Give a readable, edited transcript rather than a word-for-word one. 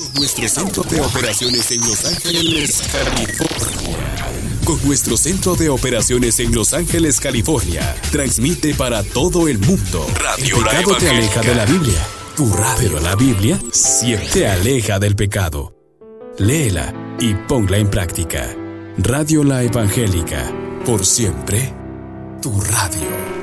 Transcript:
Nuestro centro de operaciones en Los Ángeles, California. Con nuestro centro de operaciones en Los Ángeles, California, transmite para todo el mundo. Radio El pecado te aleja de la Biblia. Tu radio. Pero la Biblia siempre te aleja del pecado. Léela y ponla en práctica. Radio La Evangélica. Por siempre, tu radio.